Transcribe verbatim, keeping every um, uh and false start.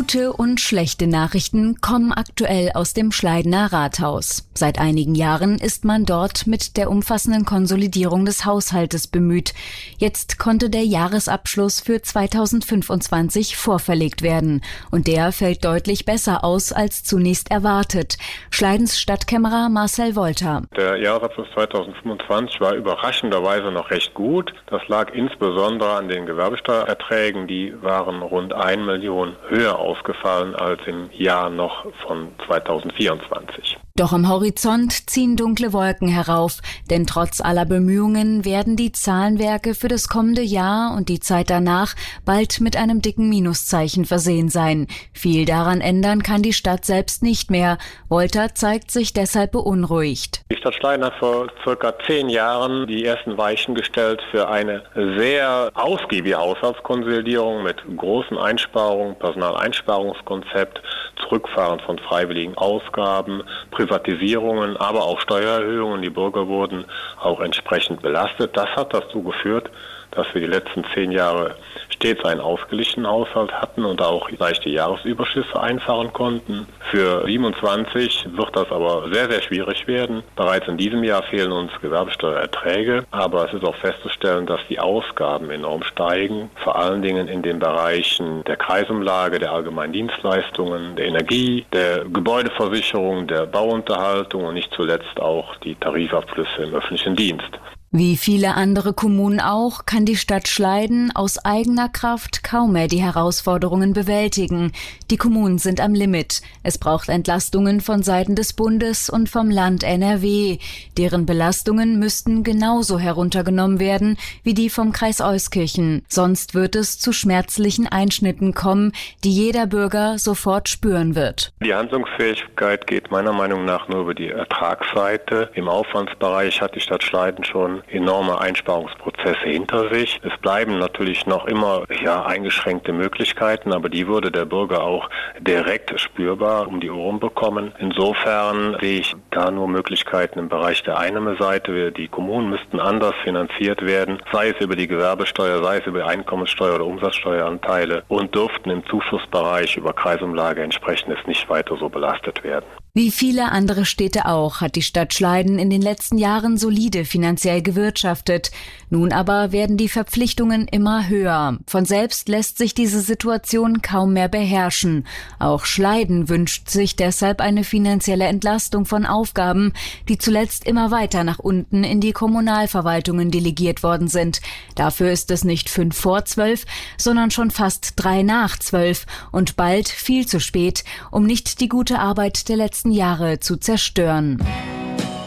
Gute und schlechte Nachrichten kommen aktuell aus dem Schleidener Rathaus. Seit einigen Jahren ist man dort mit der umfassenden Konsolidierung des Haushaltes bemüht. Jetzt konnte der Jahresabschluss für zweitausendfünfundzwanzig vorverlegt werden. Und der fällt deutlich besser aus als zunächst erwartet. Schleidens Stadtkämmerer Marcel Wolter. Der Jahresabschluss zweitausendfünfundzwanzig war überraschenderweise noch recht gut. Das lag insbesondere an den Gewerbesteuererträgen. Die waren rund eine Million höher ausgefallen als im Jahr noch von zweitausendvierundzwanzig. Doch am Horizont ziehen dunkle Wolken herauf, denn trotz aller Bemühungen werden die Zahlenwerke für das kommende Jahr und die Zeit danach bald mit einem dicken Minuszeichen versehen sein. Viel daran ändern kann die Stadt selbst nicht mehr. Wolter zeigt sich deshalb beunruhigt. Die Stadt Schleiden hat vor circa zehn Jahren die ersten Weichen gestellt für eine sehr ausgiebige Haushaltskonsolidierung mit großen Einsparungen, Personaleinsparungskonzept, Zurückfahren von freiwilligen Ausgaben, Privatisierungen, aber auch Steuererhöhungen. Die Bürger wurden auch entsprechend belastet. Das hat dazu geführt, dass wir die letzten zehn Jahre stets einen ausgeglichenen Haushalt hatten und auch leichte Jahresüberschüsse einfahren konnten. Für siebenundzwanzig wird das aber sehr, sehr schwierig werden. Bereits in diesem Jahr fehlen uns Gewerbesteuererträge, aber es ist auch festzustellen, dass die Ausgaben enorm steigen, vor allen Dingen in den Bereichen der Kreisumlage, der allgemeinen Dienstleistungen, der Energie, der Gebäudeversicherung, der Bauunterhaltung und nicht zuletzt auch die Tarifabschlüsse im öffentlichen Dienst. Wie viele andere Kommunen auch, kann die Stadt Schleiden aus eigener Kraft kaum mehr die Herausforderungen bewältigen. Die Kommunen sind am Limit. Es braucht Entlastungen von Seiten des Bundes und vom Land N R W. Deren Belastungen müssten genauso heruntergenommen werden wie die vom Kreis Euskirchen. Sonst wird es zu schmerzlichen Einschnitten kommen, die jeder Bürger sofort spüren wird. Die Handlungsfähigkeit geht meiner Meinung nach nur über die Ertragsseite. Im Aufwandsbereich hat die Stadt Schleiden schon enorme Einsparungsprozesse hinter sich. Es bleiben natürlich noch immer ja, eingeschränkte Möglichkeiten, aber die würde der Bürger auch direkt spürbar um die Ohren bekommen. Insofern sehe ich da nur Möglichkeiten im Bereich der Einnahmeseite. Die Kommunen müssten anders finanziert werden, sei es über die Gewerbesteuer, sei es über Einkommenssteuer oder Umsatzsteueranteile und dürften im Zuschussbereich über Kreisumlage entsprechend nicht weiter so belastet werden. Wie viele andere Städte auch hat die Stadt Schleiden in den letzten Jahren solide finanziell gewirtschaftet. Nun aber werden die Verpflichtungen immer höher. Von selbst lässt sich diese Situation kaum mehr beherrschen. Auch Schleiden wünscht sich deshalb eine finanzielle Entlastung von Aufgaben, die zuletzt immer weiter nach unten in die Kommunalverwaltungen delegiert worden sind. Dafür ist es nicht fünf vor zwölf, sondern schon fast drei nach zwölf und bald viel zu spät, um nicht die gute Arbeit der letzten Jahre zu zerstören.